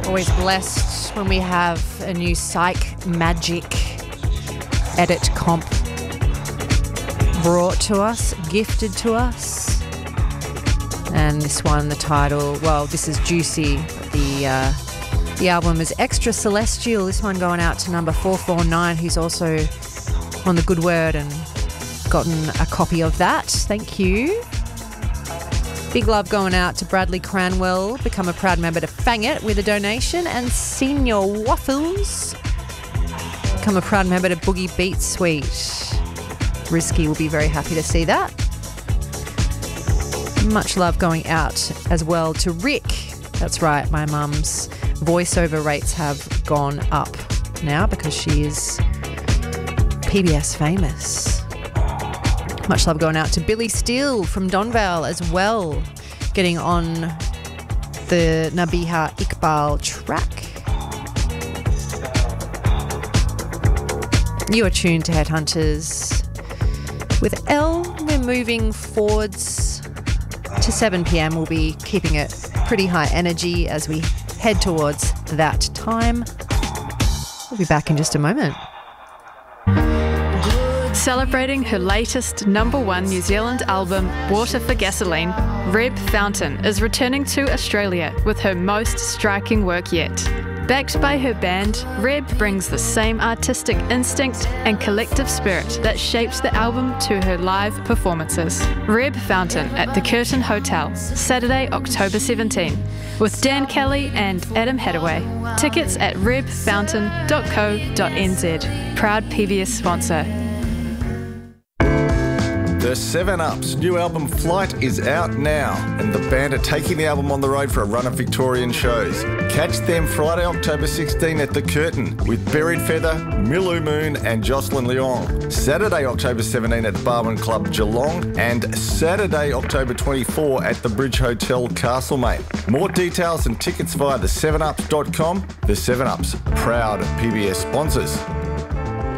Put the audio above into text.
Always blessed when we have a new Psych Magic edit comp brought to us, gifted to us. And this one, the title, well, this is Juicy. The album is Extra Celestial. This one going out to number 449, who's also on the Good Word and gotten a copy of that. Thank you. Big love going out to Bradley Cranwell, become a proud member to Fang It with a donation, and Senior Waffles, become a proud member to Boogie Beat Suite. Risky will be very happy to see that. Much love going out as well to Rick. That's right, my mum's voiceover rates have gone up now because she is PBS famous. Much love going out to Billy Steele from Donvale as well, getting on the Nabiha Iqbal track. You are tuned to Headhunters. With Elle, we're moving forwards to 7 p.m. We'll be keeping it pretty high energy as we head towards that time. We'll be back in just a moment. Celebrating her latest #1 New Zealand album, Water for Gasoline, Reb Fountain is returning to Australia with her most striking work yet. Backed by her band, Reb brings the same artistic instinct and collective spirit that shapes the album to her live performances. Reb Fountain at the Curtin Hotel, Saturday, October 17, with Dan Kelly and Adam Hadaway. Tickets at rebfountain.co.nz. Proud PBS sponsor. The 7UP's new album Flight is out now, and the band are taking the album on the road for a run of Victorian shows. Catch them Friday, October 16 at the Curtin with Buried Feather, Milu Moon and Jocelyn Leong. Saturday, October 17 at the Barwon Club Geelong, and Saturday, October 24 at the Bridge Hotel Castlemaine. More details and tickets via the7ups.com. The 7UP's proud PBS sponsors.